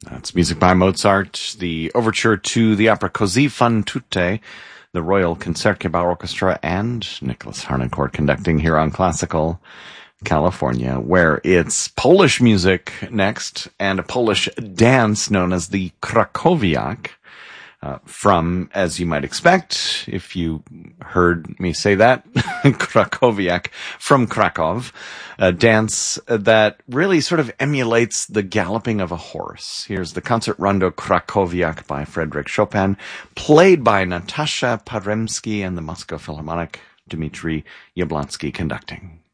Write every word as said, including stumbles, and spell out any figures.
That's music by Mozart, the overture to the opera Così fan tutte, the Royal Concertgebouw Orchestra, and Nicholas Harnoncourt conducting here on Classical California, where it's Polish music next, and a Polish dance known as the Krakowiak, uh, from, as you might expect, if you heard me say that, Krakowiak, from Krakow, a dance that really sort of emulates the galloping of a horse. Here's the Concert Rondo Krakowiak by Frédéric Chopin, played by Natasha Paremsky and the Moscow Philharmonic, Dmitry Yablonsky conducting.